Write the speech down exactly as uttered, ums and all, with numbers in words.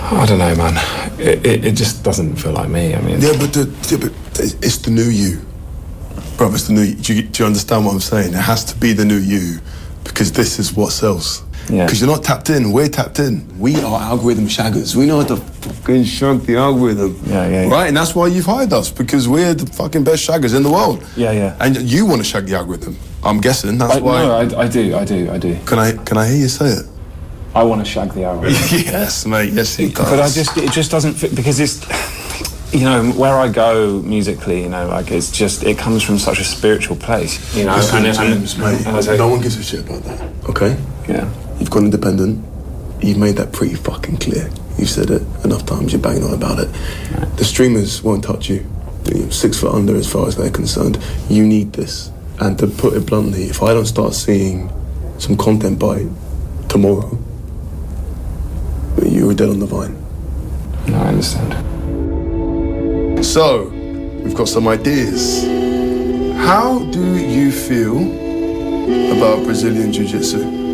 I don't know, man. It, it, it just doesn't feel like me. I mean, yeah, but, the, yeah, but it's the new you, bro. It's the new. Do you, do you understand what I'm saying? It has to be the new you, because this is what sells. Yeah. Because you're not tapped in. We're tapped in. We are algorithm shaggers. We know how to fucking shag the algorithm. Yeah, yeah, yeah. Right, and that's why you've hired us, because we're the fucking best shaggers in the world. Yeah, yeah. And you want to shag the algorithm. I'm guessing that's I, why. No, I, I do, I do, I do. Can I? Can I hear you say it? I want to shag the algorithm. Yes, mate. Yes, you can. But I just, it just doesn't fit, because it's, you know, where I go musically, you know, like it's just, it comes from such a spiritual place, you know. Listen, and, James, and, mate, and I say, no one gives a shit about that. Okay. Yeah. You've gone independent. You've made that pretty fucking clear. You've said it enough times. You're banging on about it. Right. The streamers won't touch you. You're six foot under as far as they're concerned. You need this. And to put it bluntly, if I don't start seeing some content by tomorrow, you're dead on the vine. No, I understand. So, we've got some ideas. How do you feel about Brazilian Jiu-Jitsu?